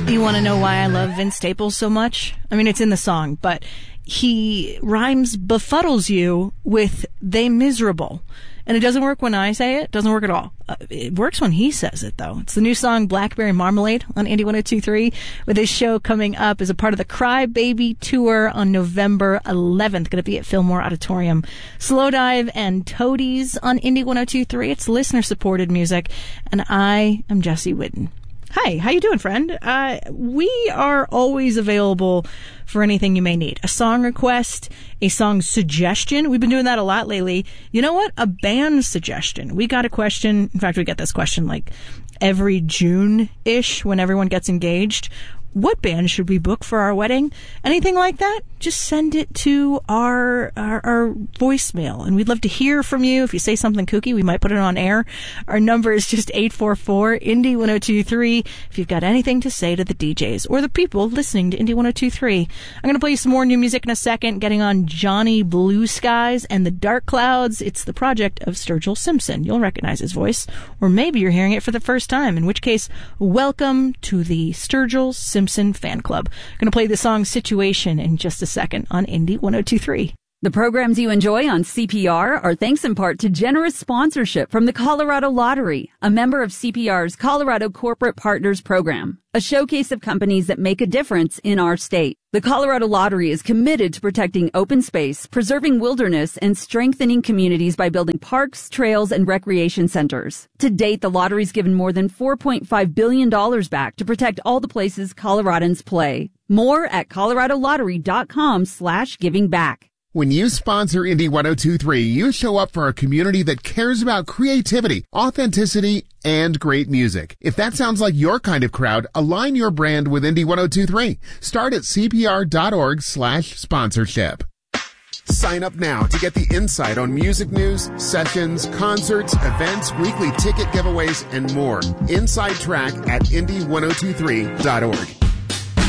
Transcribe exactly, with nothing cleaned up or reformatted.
You want to know why I love Vince Staples so much? I mean, it's in the song, but he rhymes befuddles you with they miserable. And it doesn't work when I say it. Doesn't work at all. Uh, it works when he says it, though. It's the new song Blackberry Marmalade on Indie one oh two point three, with his show coming up as a part of the Cry Baby Tour on November eleventh. Going to be at Fillmore Auditorium. Slowdive and Toadies on Indie one oh two point three. It's listener-supported music. And I am Jesse Whitten. Hi, how you doing, friend? Uh, we are always available for anything you may need. A song request, a song suggestion. We've been doing that a lot lately. You know what? A band suggestion. We got a question. In fact, we get this question like every June-ish when everyone gets engaged. What band should we book for our wedding? Anything like that? Just send it to our, our our voicemail, and we'd love to hear from you. If you say something kooky, we might put it on air. Our number is just eight four four, Indie one oh two point three. If you've got anything to say to the D Js or the people listening to Indie one oh two point three. I'm going to play you some more new music in a second, getting on Johnny Blue Skies and the Dark Clouds. It's the project of Sturgill Simpson. You'll recognize his voice, or maybe you're hearing it for the first time, in which case, welcome to the Sturgill Simpson fan club. I'm going to play the song Situation in just a second on Indie one oh two point three. The programs you enjoy on C P R are thanks in part to generous sponsorship from the Colorado Lottery, a member of C P R's Colorado Corporate Partners Program, a showcase of companies that make a difference in our state. The Colorado Lottery is committed to protecting open space, preserving wilderness, and strengthening communities by building parks, trails, and recreation centers. To date, the lottery's given more than four point five billion dollars back to protect all the places Coloradans play. More at coloradolottery.com slash giving back. When you sponsor Indie one oh two point three, you show up for a community that cares about creativity, authenticity, and great music. If that sounds like your kind of crowd, align your brand with Indie one oh two point three. Start at cpr.org slash sponsorship. Sign up now to get the insight on music news, sessions, concerts, events, weekly ticket giveaways, and more. Inside track at indie one oh two three dot org.